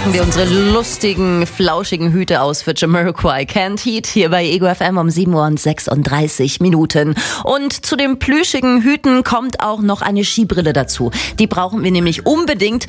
packen wir unsere lustigen, flauschigen Hüte aus für Jamiroquai. Can't Heat hier bei Ego FM um 7:36 Uhr. Und zu den plüschigen Hüten kommt auch noch eine Skibrille dazu. Die brauchen wir nämlich unbedingt,